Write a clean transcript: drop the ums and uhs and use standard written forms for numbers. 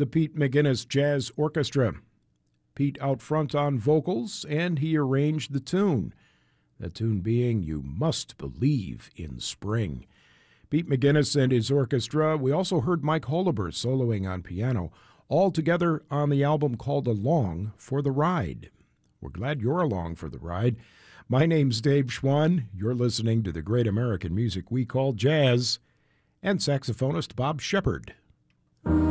the Pete McGinnis Jazz Orchestra. Pete out front on vocals, and he arranged the tune. The tune being You Must Believe in Spring. Pete McGinnis and his orchestra. We also heard Mike Holober soloing on piano, all together on the album called Along for the Ride. We're glad you're along for the ride. My name's Dave Schwann. You're listening to the great American music we call jazz, and saxophonist Bob Shepard.